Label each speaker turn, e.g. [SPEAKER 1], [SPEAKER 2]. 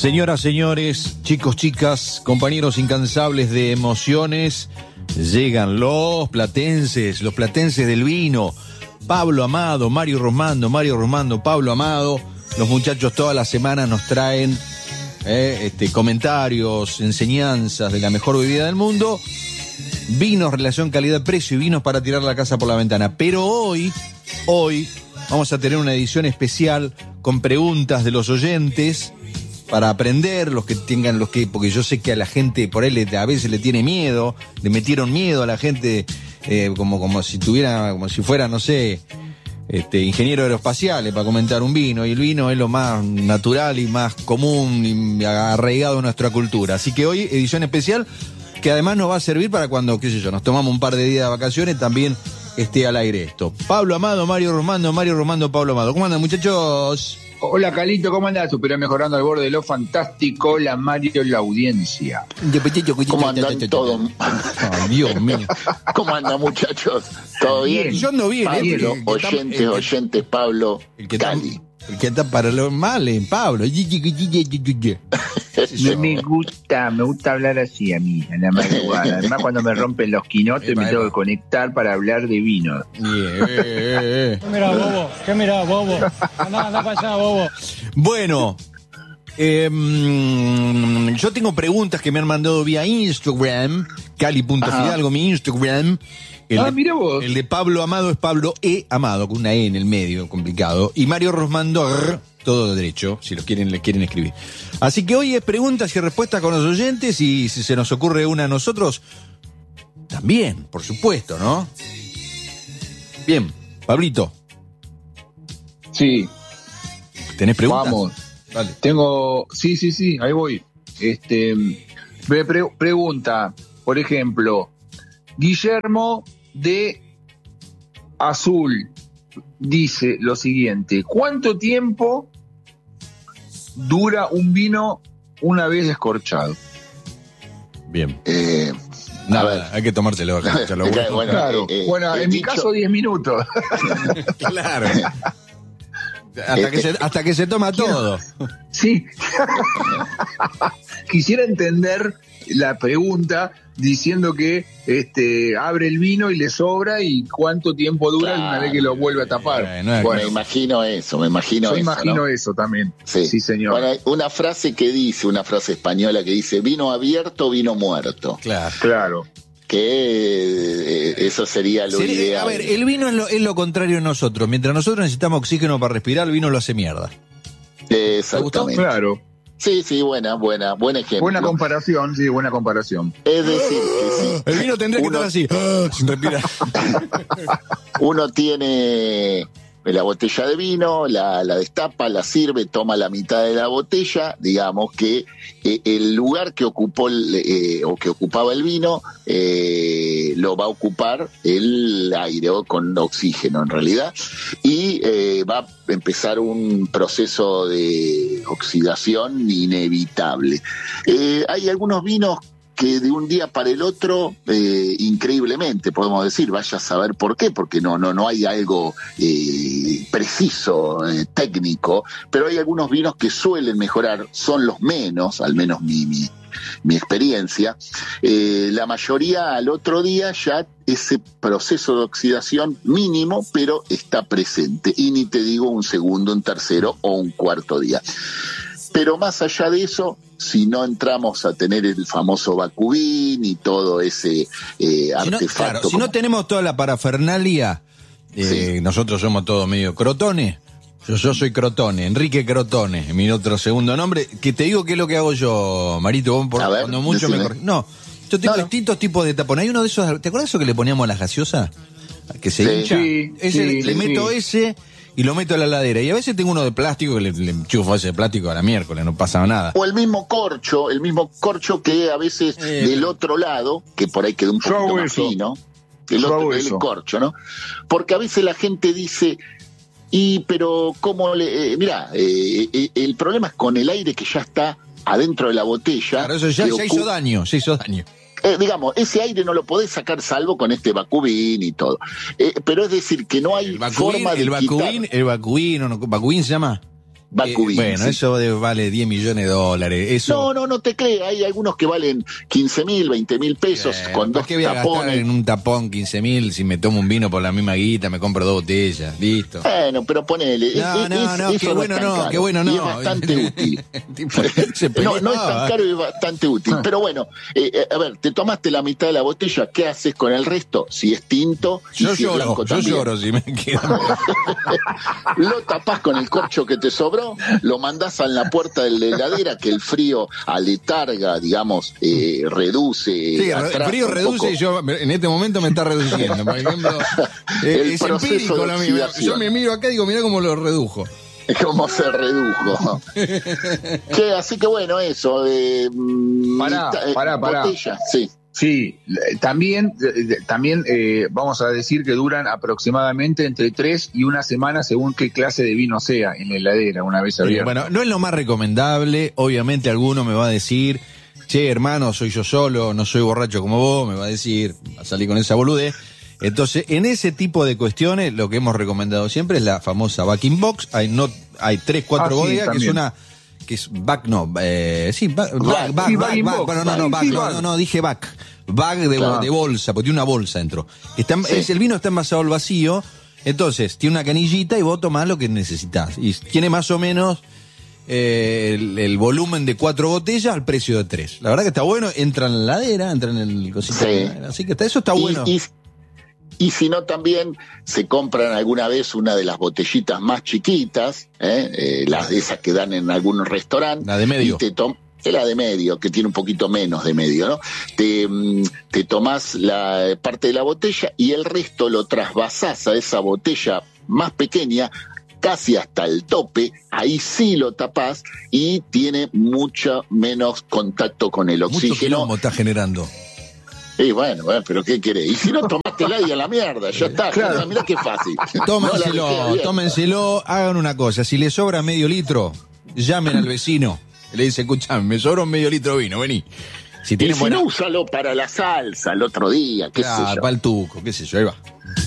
[SPEAKER 1] Señoras, señores, chicos, chicas, compañeros incansables de emociones, llegan los platenses del vino. Pablo Amado, Mario Romando, Pablo Amado. Los muchachos todas las semanas nos traen comentarios, enseñanzas de la mejor bebida del mundo. Vinos, relación calidad-precio y vinos para tirar la casa por la ventana. Pero hoy vamos a tener una edición especial con preguntas de los oyentes para aprender, porque yo sé que a la gente por ahí a veces le tiene miedo, le metieron miedo a la gente como si fuera, no sé, ingeniero aeroespacial para comentar un vino, y el vino es lo más natural y más común y arraigado en nuestra cultura. Así que hoy edición especial que además nos va a servir para cuando, nos tomamos un par de días de vacaciones, también esté al aire esto. Pablo Amado, Mario Romando, Pablo Amado. ¿Cómo andan, muchachos?
[SPEAKER 2] Hola, Calito, ¿cómo andás? Pero mejorando al borde de lo fantástico, la Mario, la audiencia.
[SPEAKER 3] ¿Cómo andan todos?
[SPEAKER 1] Oh, Dios mío.
[SPEAKER 3] ¿Cómo andan, muchachos? ¿Todo bien?
[SPEAKER 1] Yo ando bien,
[SPEAKER 3] Pablo, oyentes, Pablo, Cali.
[SPEAKER 1] El que está para lo mal, Pablo.
[SPEAKER 2] Me gusta hablar así a mí, en la madrugada. Además, cuando me rompen los quinotes, me tengo que conectar para hablar de vino.
[SPEAKER 4] ¿Qué mirá, bobo? Anda para allá, bobo.
[SPEAKER 1] Bueno, yo tengo preguntas que me han mandado vía Instagram, cali.fidalgo, mi Instagram.
[SPEAKER 2] Mira vos.
[SPEAKER 1] El de Pablo Amado es Pablo E. Amado, con una E en el medio, complicado. Y Mario Romando, todo derecho, si le quieren escribir. Así que hoy es preguntas y respuestas con los oyentes, y si se nos ocurre una a nosotros, también, por supuesto, ¿no? Bien, Pablito.
[SPEAKER 2] Sí.
[SPEAKER 1] ¿Tenés preguntas?
[SPEAKER 2] Vamos.
[SPEAKER 1] Vale.
[SPEAKER 2] Tengo... Sí, ahí voy. Pregunta, por ejemplo, Guillermo de Azul dice lo siguiente: ¿cuánto tiempo dura un vino una vez descorchado?
[SPEAKER 1] Bien.
[SPEAKER 3] Nada,
[SPEAKER 1] hay que tomárselo.
[SPEAKER 3] Bueno,
[SPEAKER 2] claro. En mi caso 10 minutos.
[SPEAKER 1] Claro. Hasta que se toma todo.
[SPEAKER 2] Sí. Quisiera entender la pregunta diciendo que abre el vino y le sobra, y cuánto tiempo dura una vez que lo vuelve a tapar.
[SPEAKER 3] Me imagino eso.
[SPEAKER 2] Yo
[SPEAKER 3] ¿no?
[SPEAKER 2] imagino eso también. Sí, señor.
[SPEAKER 3] Bueno, una frase española que dice: vino abierto, vino muerto.
[SPEAKER 2] Claro.
[SPEAKER 3] Que eso sería lo ideal.
[SPEAKER 1] A ver, el vino es lo contrario de nosotros. Mientras nosotros necesitamos oxígeno para respirar, el vino lo hace mierda.
[SPEAKER 3] Exactamente.
[SPEAKER 2] Claro.
[SPEAKER 3] Sí, buen ejemplo.
[SPEAKER 2] Buena comparación.
[SPEAKER 3] Es decir, que sí.
[SPEAKER 1] El vino tendría que estar así, sin respirar.
[SPEAKER 3] Uno tiene la botella de vino, la destapa, la sirve, toma la mitad de la botella. Digamos que el lugar que ocupó o que ocupaba el vino lo va a ocupar el aire, o con oxígeno en realidad, y va a empezar un proceso de oxidación inevitable. Hay algunos vinos que de un día para el otro, increíblemente, podemos decir, vaya a saber por qué, porque no hay algo preciso, técnico, pero hay algunos vinos que suelen mejorar, son los menos, al menos mi experiencia. La mayoría al otro día ya ese proceso de oxidación mínimo, pero está presente, y ni te digo un segundo, un tercero o un cuarto día. Pero más allá de eso, si no entramos a tener el famoso Bacubín y todo ese artefacto...
[SPEAKER 1] Si no tenemos toda la parafernalia, nosotros somos todos medio crotones. Yo soy Crotone, Enrique Crotone, mi otro segundo nombre, que te digo qué es lo que hago yo, Marito, cuando mucho me corrijo. No, yo tengo distintos tipos de tapón. Hay uno de esos, ¿te acuerdas eso que le poníamos a las gaseosas? Que se hincha. Le meto ese y lo meto a la heladera. Y a veces tengo uno de plástico que le enchufo ese plástico a la miércoles, no pasa nada.
[SPEAKER 3] O el mismo corcho que a veces del otro lado, que por ahí queda un poquito más fino, el corcho, ¿no? Porque a veces la gente dice... pero ¿cómo le...? El problema es con el aire que ya está adentro de la botella.
[SPEAKER 1] Claro, eso ya hizo daño.
[SPEAKER 3] Digamos, ese aire no lo podés sacar salvo con este Bacubín y todo. Pero es decir, que no hay forma de quitar.
[SPEAKER 1] ¿El Bacubín se llama?
[SPEAKER 3] Vacubín.
[SPEAKER 1] Bueno,
[SPEAKER 3] sí.
[SPEAKER 1] eso vale 10 millones de dólares. Eso...
[SPEAKER 3] No te creas, hay algunos que valen 15.000, 20.000 pesos con
[SPEAKER 1] ¿Para
[SPEAKER 3] dos
[SPEAKER 1] qué voy a gastar
[SPEAKER 3] tapones.
[SPEAKER 1] en un tapón 15.000 si me tomo un vino por la misma guita, me compro 2 botellas? Listo.
[SPEAKER 3] Bueno, pero ponele.
[SPEAKER 1] No,
[SPEAKER 3] eso
[SPEAKER 1] qué bueno
[SPEAKER 3] es tan
[SPEAKER 1] no,
[SPEAKER 3] caro.
[SPEAKER 1] qué bueno no.
[SPEAKER 3] Y es bastante útil.
[SPEAKER 1] Tipo, se
[SPEAKER 3] No es
[SPEAKER 1] peleaba.
[SPEAKER 3] tan caro y es bastante útil. Pero bueno, a ver, te tomaste la mitad de la botella, ¿qué haces con el resto? Si es tinto y
[SPEAKER 1] Yo
[SPEAKER 3] si es blanco
[SPEAKER 1] yo
[SPEAKER 3] también.
[SPEAKER 1] lloro si me quedo.
[SPEAKER 3] Lo tapás con el corcho que te sobró, lo mandás a la puerta de la heladera, que el frío aletarga, digamos, reduce.
[SPEAKER 1] Sí, el
[SPEAKER 3] atrasa
[SPEAKER 1] frío
[SPEAKER 3] un
[SPEAKER 1] reduce
[SPEAKER 3] poco.
[SPEAKER 1] y yo en este momento me está reduciendo. Por ejemplo,
[SPEAKER 3] El
[SPEAKER 1] es
[SPEAKER 3] proceso
[SPEAKER 1] empírico
[SPEAKER 3] de
[SPEAKER 1] lo mío.
[SPEAKER 3] oxidación.
[SPEAKER 1] Yo me miro acá y digo, mirá cómo lo redujo.
[SPEAKER 3] Cómo se redujo. Che, así que bueno, eso.
[SPEAKER 2] Pará.
[SPEAKER 3] Botella, sí.
[SPEAKER 2] Sí, también vamos a decir que duran aproximadamente entre 3 y 1 semana según qué clase de vino sea en la heladera una vez abierta.
[SPEAKER 1] Bueno, no es lo más recomendable. Obviamente alguno me va a decir, che, hermano, soy yo solo, no soy borracho como vos, me va a decir, va a salir con esa boludez. Entonces, en ese tipo de cuestiones, lo que hemos recomendado siempre es la famosa back in box. Hay 3, 4
[SPEAKER 2] sí,
[SPEAKER 1] bodegas, que es
[SPEAKER 2] también.
[SPEAKER 1] una... que es back, no, sí, back,
[SPEAKER 2] Sí, bag in box.
[SPEAKER 1] bueno, no, back,
[SPEAKER 2] Sí,
[SPEAKER 1] no, dije back de,
[SPEAKER 2] Claro.
[SPEAKER 1] de bolsa, porque tiene una bolsa dentro. El vino está envasado al vacío, entonces tiene una canillita y vos tomás lo que necesitas. Y tiene más o menos el volumen de 4 botellas al precio de 3. La verdad que está bueno, entra en la heladera, entra en el cosito.
[SPEAKER 3] Sí.
[SPEAKER 1] Así que eso está bueno.
[SPEAKER 3] Y si no, también se compran alguna vez una de las botellitas más chiquitas, las de esas que dan en algún restaurante.
[SPEAKER 1] La de medio.
[SPEAKER 3] Es la de medio, que tiene un poquito menos de medio, ¿no? Te tomás la parte de la botella y el resto lo trasvasás a esa botella más pequeña, casi hasta el tope, ahí sí lo tapás y tiene mucho menos contacto con el
[SPEAKER 1] Mucho
[SPEAKER 3] oxígeno.
[SPEAKER 1] quilombo está generando.
[SPEAKER 3] Y bueno, pero ¿qué querés? Y si no, tomátela y a la mierda, ya está.
[SPEAKER 2] Claro.
[SPEAKER 3] Mirá qué fácil.
[SPEAKER 1] Tómenselo,
[SPEAKER 3] No la dejé bien.
[SPEAKER 1] tómenselo, hagan una cosa, si le sobra medio litro, llamen al vecino. Le dice, escuchame, me sobró medio litro de vino, vení. Si
[SPEAKER 3] Y
[SPEAKER 1] tienen
[SPEAKER 3] si
[SPEAKER 1] buena...
[SPEAKER 3] no, úsalo para la salsa el otro día, qué sé yo.
[SPEAKER 1] Para el tuco, qué sé yo, ahí va.